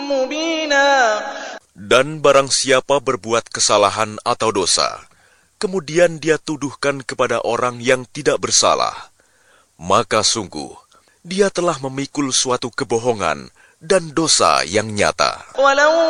مبينا. Dan barang siapa berbuat kesalahan atau dosa, kemudian dia tuduhkan kepada orang yang tidak bersalah, maka sungguh dia telah memikul suatu kebohongan dan dosa yang nyata.